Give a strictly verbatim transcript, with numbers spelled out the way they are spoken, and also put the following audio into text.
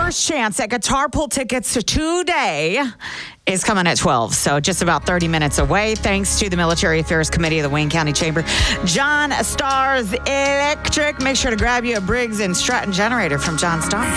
first chance at guitar pull tickets today is coming at twelve, so just about thirty minutes away, thanks to the Military Affairs Committee of the Wayne County Chamber. John Starr's Electric. Make sure to grab you a Briggs and Stratton generator from John Starr.